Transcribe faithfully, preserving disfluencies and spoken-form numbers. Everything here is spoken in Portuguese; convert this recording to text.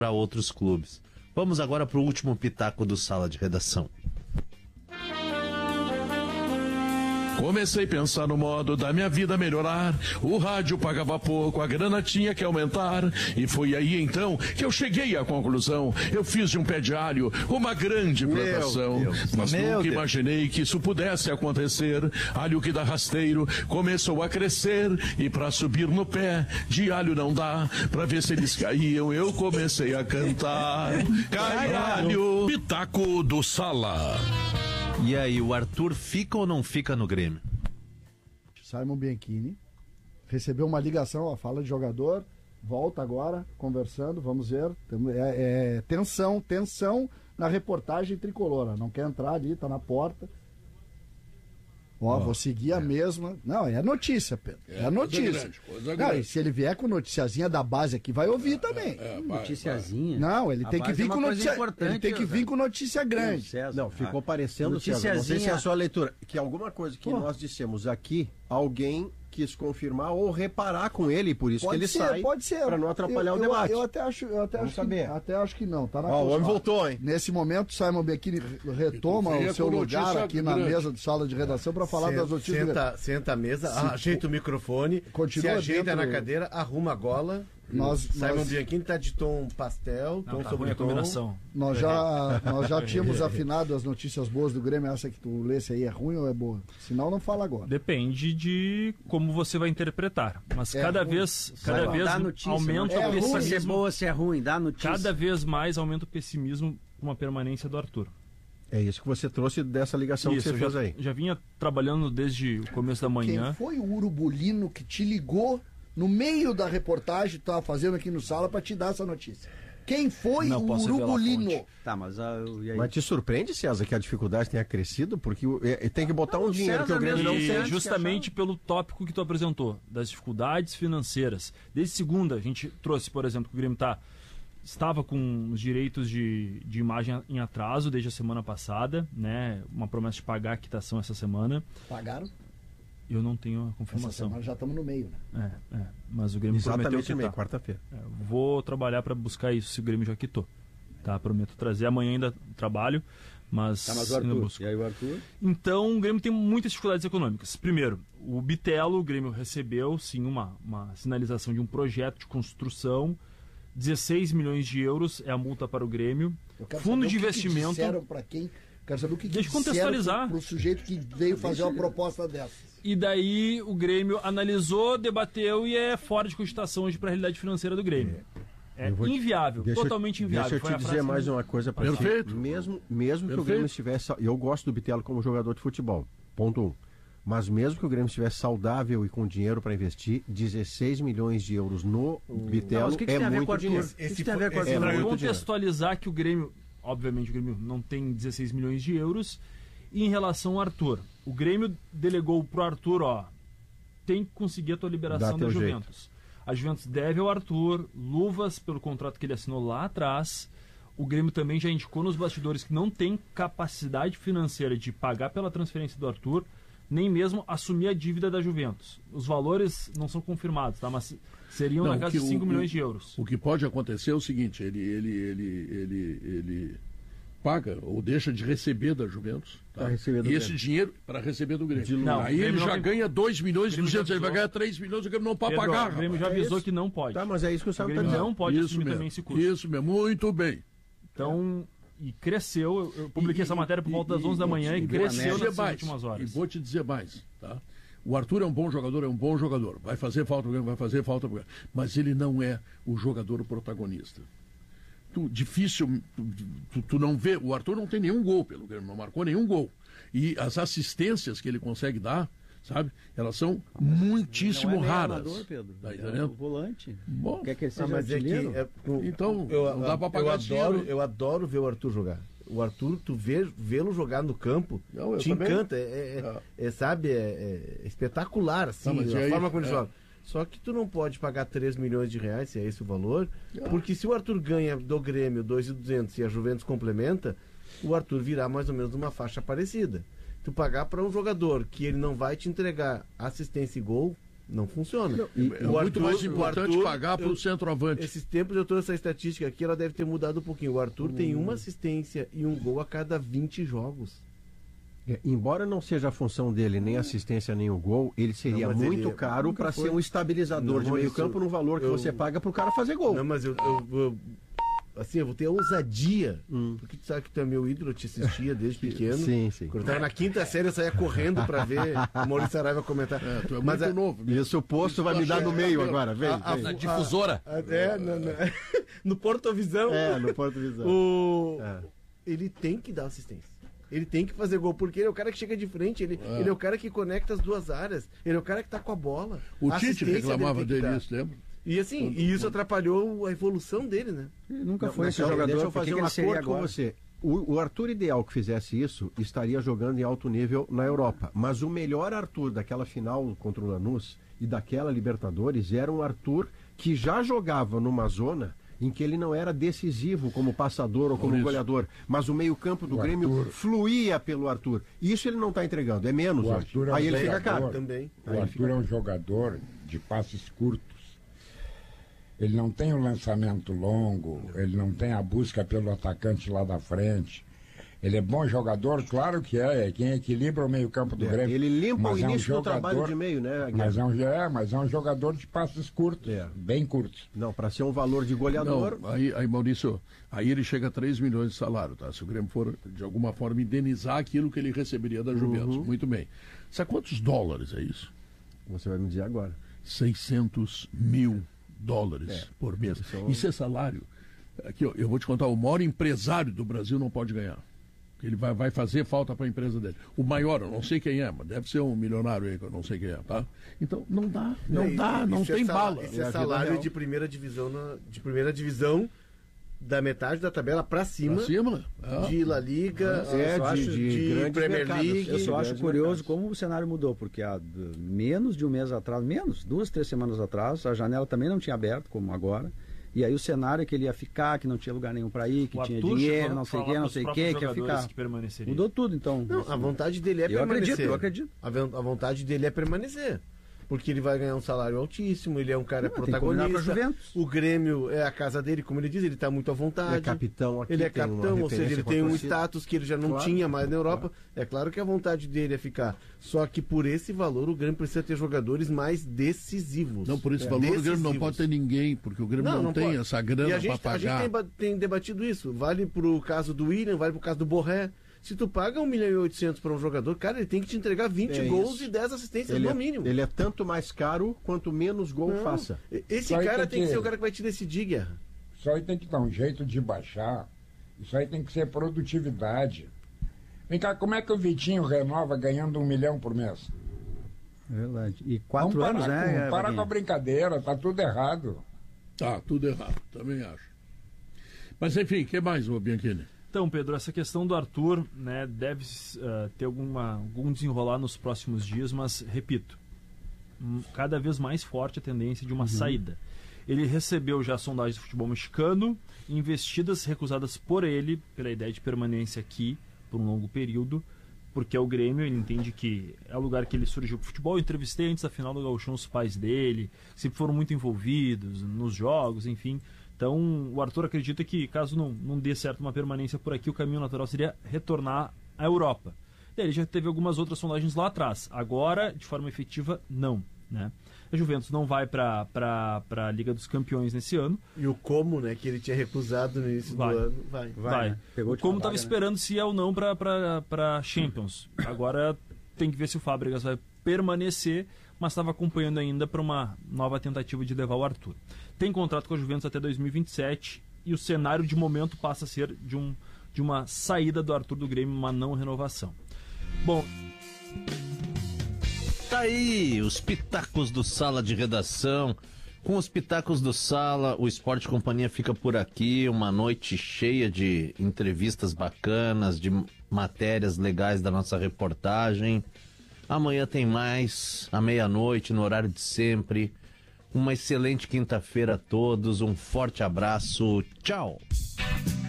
para outros clubes. Vamos agora para o último pitaco do Sala de Redação. Comecei a pensar no modo da minha vida melhorar. O rádio pagava pouco, a grana tinha que aumentar. E foi aí então que eu cheguei à conclusão. Eu fiz de um pé de alho uma grande plantação. Mas Meu nunca Deus. imaginei que isso pudesse acontecer. Alho que dá rasteiro começou a crescer. E pra subir no pé de alho não dá. Pra ver se eles caíam, eu comecei a cantar. Cai alho. Pitaco do Sala. E aí, o Arthur fica ou não fica no Grêmio? Simon Bianchini recebeu uma ligação, ó, fala de jogador, volta agora, conversando, vamos ver. É, é, tensão, tensão na reportagem tricolor. Ó, não quer entrar ali, tá na porta. Ó, oh, vou seguir a é. mesma. Não, é notícia, Pedro. É, é notícia. Grande, coisa grande. Não, e se ele vier com noticiazinha da base aqui, vai ouvir também. É, é, noticiazinha? Não, ele a tem que vir é com notícia. Ele tem que César. vir com notícia grande. Não, ficou ah, parecendo, noticiazinha... César, não sei se é a sua leitura, que alguma coisa que Pô. nós dissemos aqui, alguém quis confirmar ou reparar com ele, por isso pode que ele ser, sai, pode ser. para não atrapalhar eu, o debate. Eu, eu até acho, eu até Vamos acho saber. que, até acho que não. Tá na Ó, o homem voltou, hein? Nesse momento, Simon Bianchini retoma o seu lugar aqui na mesa de Sala de redação para falar senta, das notícias. Senta, senta a mesa, Se, ajeita o microfone, continua se ajeita dentro... na cadeira, arruma a gola. Nós, Simon nós... Bianchini tá de tom pastel, não, tom tá sobre tom. combinação. Nós já, nós já tínhamos afinado as notícias boas do Grêmio. Essa que tu lesse aí é ruim ou é boa? Senão não fala agora. Depende de como você vai interpretar. Mas é cada ruim. vez, cada Vai, vez dá notícia, aumenta é o pessimismo. ruim, se é boa, se é ruim, dá notícia. Cada vez mais aumenta o pessimismo com a permanência do Arthur. É isso que você trouxe dessa ligação isso, que você já, fez aí. Já vinha trabalhando desde o começo da manhã. Quem foi o urubulino que te ligou no meio da reportagem que estava fazendo aqui no Sala para te dar essa notícia? Quem foi não o urubulino? Tá, mas, uh, e aí? Mas te surpreende, César, que a dificuldade tenha crescido? Porque é, tem que botar não, um dinheiro que o Grêmio não tem. Justamente pelo tópico que tu apresentou, das dificuldades financeiras. Desde segunda, a gente trouxe, por exemplo, que o Grêmio tá, estava com os direitos de, de imagem em atraso desde a semana passada, né? Uma promessa de pagar a quitação essa semana. Pagaram? Eu não tenho a confirmação. Essa semana já estamos no meio, né? É, é. Mas o Grêmio Exatamente prometeu quitar. no meio, quarta-feira. É, vou trabalhar para buscar isso, se o Grêmio já quitou. Tá, prometo trazer. Amanhã ainda trabalho, mas, tá, mas o ainda Arthur. busco. E aí o Arthur? Então, o Grêmio tem muitas dificuldades econômicas. Primeiro, o Bitelo, o Grêmio recebeu, sim, uma, uma sinalização de um projeto de construção. dezesseis milhões de euros é a multa para o Grêmio. Fundo de investimento. Que disseram para quem? Quero saber o que Deixa eu contextualizar para o sujeito que veio fazer uma proposta dessa. E daí o Grêmio analisou, debateu e é fora de cogitação hoje para a realidade financeira do Grêmio. É inviável, deixa totalmente eu, inviável. Deixa eu te dizer mais uma coisa para ti. Perfeito. Mesmo, mesmo que Perfeito. o Grêmio estivesse... Eu gosto do Bitelo como jogador de futebol, ponto um. Mas mesmo que o Grêmio estivesse saudável e com dinheiro para investir, dezesseis milhões de euros no Bitelo não, que que é muito dinheiro. O que, que tem a ver com é Para muito contextualizar que o Grêmio, obviamente o Grêmio não tem dezesseis milhões de euros, e em relação ao Arthur, o Grêmio delegou pro Arthur, ó, tem que conseguir a tua liberação da Juventus. Jeito. A Juventus deve ao Arthur luvas pelo contrato que ele assinou lá atrás. O Grêmio também já indicou nos bastidores que não tem capacidade financeira de pagar pela transferência do Arthur, nem mesmo assumir a dívida da Juventus. Os valores não são confirmados, tá? Mas seriam não, na casa de cinco milhões de euros. O que pode acontecer é o seguinte, ele, ele, ele, ele, ele paga ou deixa de receber da Juventus, tá? E esse Grêmio. dinheiro para receber do Grêmio. Não, aí ele já tem... ganha dois milhões e duzentos, ele vai ganhar três milhões, o Grêmio não pode Pedro, pagar. O Grêmio já rapaz. avisou é que não pode. Tá, mas é isso que o Sábio Grêmio está dizendo. não pode isso assumir mesmo, também esse custo. Isso mesmo, muito bem. Então, e cresceu, eu publiquei e, essa matéria por volta das onze da manhã e, e cresceu nas mais, últimas horas. E vou te dizer mais, tá? O Arthur é um bom jogador, é um bom jogador. Vai fazer falta, vai fazer falta, mas ele não é o jogador protagonista. Tu, difícil, tu, tu não vê, o Arthur não tem nenhum gol pelo Grêmio, não marcou nenhum gol. E as assistências que ele consegue dar, sabe, elas são muitíssimo não é raras. Armador, Pedro. Tá é o volante. Bom, quer que ele seja ah, mas é que, é, o, então, eu, não dá para pagar eu adoro, dinheiro. eu adoro ver o Arthur jogar. O Arthur, tu vê, vê-lo jogar no campo, não, te também. encanta, é, é, é. é sabe, é, é espetacular, assim, não, a aí, forma como ele é. joga. Só que tu não pode pagar três milhões de reais, se é esse o valor, não. Porque se o Arthur ganha do Grêmio dois mil e duzentos e a Juventus complementa, o Arthur virá mais ou menos numa faixa parecida. Tu pagar para um jogador que ele não vai te entregar assistência e gol, Não funciona. Não, e, é muito Arthur, mais importante Arthur, pagar para o centroavante. Esses tempos eu trouxe essa estatística aqui, ela deve ter mudado um pouquinho. O Arthur hum. tem uma assistência e um gol a cada vinte jogos. É, embora não seja a função dele nem assistência nem o gol, ele seria não, muito ele, caro para ser um estabilizador não, de meio campo no valor que eu, você paga para o cara fazer gol. Não, mas eu, eu, eu assim, eu vou ter ousadia, hum. porque tu sabe que tu é meu ídolo, eu te assistia desde pequeno. Sim, sim. Quando eu tava na quinta série, eu saía correndo para ver o Maurício Saraiva comentar. É, tu é mas muito a... novo. Isso o posto vai me dar no meio agora, vem. A, a, vem. a difusora. A, a, é, no, no, no Portovisão. É, no Portovisão. O... É. Ele tem que dar assistência. Ele tem que fazer gol, porque ele é o cara que chega de frente, ele é, ele é o cara que conecta as duas áreas, ele é o cara que tá com a bola. O Tite reclamava dele isso, lembra? E assim, Quando, e isso atrapalhou a evolução dele, né? Ele nunca não, foi esse jogador. Deixa eu fazer que um que acordo com você. O, o Arthur ideal que fizesse isso estaria jogando em alto nível na Europa. Mas o melhor Arthur daquela final contra o Lanús e daquela Libertadores era um Arthur que já jogava numa zona em que ele não era decisivo como passador ou como goleador, mas o meio-campo do o Grêmio Arthur... fluía pelo Arthur. Isso ele não está entregando, é menos o hoje. Arthur é um Aí ele jogador, fica caro. Também. O Aí Arthur fica... é um jogador de passes curtos. Ele não tem o um lançamento longo, ele não tem a busca pelo atacante lá da frente. Ele é bom jogador, claro que é, é quem equilibra o meio-campo do é, Grêmio. Ele limpa mas o início é um jogador, do trabalho de meio, né? Mas é, um, é, mas é um jogador de passes curtos, é. bem curtos. Não, para ser um valor de goleador. Não, aí, aí, Maurício, aí ele chega a três milhões de salário, tá? Se o Grêmio for, de alguma forma, indenizar aquilo que ele receberia da Juventus. Uhum. Muito bem. Sabe quantos dólares é isso? Você vai me dizer agora. seiscentos mil dólares é. por mês. Isso é, um... Isso é salário. Aqui, ó, eu vou te contar, o maior empresário do Brasil não pode ganhar. Ele vai, vai fazer falta para a empresa dele. O maior, eu não sei quem é, mas deve ser um milionário aí, que eu não sei quem é, tá? Então, não dá, não é, dá, não tem é bala. Isso é, é salário de primeira divisão, na, de primeira divisão da metade da tabela para cima. Pra cima? É. De La Liga, é, de, acho, de, de Premier League. Eu só acho curioso como o cenário mudou, porque há menos de um mês atrás, menos, duas, três semanas atrás, a janela também não tinha aberto, como agora. E aí o cenário é que ele ia ficar, que não tinha lugar nenhum para ir, que o tinha Arthur dinheiro, não sei o que, não sei o que, que ia ficar. Que mudou tudo, então. Não, a vontade dele é eu permanecer. Acredito, eu acredito. A, a vontade dele é permanecer. Porque ele vai ganhar um salário altíssimo, ele é um cara não, protagonista. O Grêmio é a casa dele, como ele diz, ele está muito à vontade. Ele é capitão aqui. Ele é capitão, ou seja, ele tem um status que ele já não claro, tinha mais na Europa. Claro. É claro que a vontade dele é ficar. Só que por esse valor o Grêmio precisa ter jogadores mais decisivos. Não, por esse é. valor decisivos. o Grêmio não pode ter ninguém, porque o Grêmio não, não, não tem pode. essa grana para pagar. A gente tem, tem debatido isso. Vale para o caso do William, vale para o caso do Borré. Se tu paga um milhão e oitocentos para um jogador, cara, ele tem que te entregar vinte é gols isso. e dez assistências ele no é, mínimo. Ele é tanto mais caro quanto menos gol não. faça. Esse Só cara tem que... que ser o cara que vai te decidir, Guerra. Isso aí tem que dar um jeito de baixar. Isso aí tem que ser produtividade. Vem cá, como é que o Vitinho renova ganhando um milhão por mês? Verdade. E quatro Vamos anos, parar né? Com, para com a brincadeira, tá tudo errado. Tá, tudo errado, também acho. Mas enfim, o que mais, ô Bianchini? Então, Pedro, essa questão do Arthur, né, deve uh, ter alguma, algum desenrolar nos próximos dias, mas, repito, cada vez mais forte a tendência de uma uhum. saída. Ele recebeu já sondagens do futebol mexicano, investidas recusadas por ele, pela ideia de permanência aqui por um longo período, porque é o Grêmio, ele entende que é o lugar que ele surgiu pro futebol. Eu entrevistei antes da final do Gauchão os pais dele, sempre foram muito envolvidos nos jogos, enfim... Então, o Arthur acredita que, caso não, não dê certo uma permanência por aqui, o caminho natural seria retornar à Europa. E ele já teve algumas outras sondagens lá atrás. Agora, de forma efetiva, não. Né? A Juventus não vai para a Liga dos Campeões nesse ano. E o Como, né, que ele tinha recusado no início vai. do ano, vai. vai. vai. Né? Pegou o Como estava né? esperando se é ou não para Champions. Agora tem que ver se o Fábricas vai permanecer, mas estava acompanhando ainda para uma nova tentativa de levar o Arthur. Tem contrato com a Juventus até dois mil e vinte e sete e o cenário de momento passa a ser de, um, de uma saída do Arthur do Grêmio, uma não renovação. Bom, tá aí os pitacos do Sala de Redação. Com os pitacos do Sala, o Esporte Companhia fica por aqui, uma noite cheia de entrevistas bacanas, de matérias legais da nossa reportagem. Amanhã tem mais, à meia-noite, no horário de sempre. Uma excelente quinta-feira a todos, um forte abraço, tchau!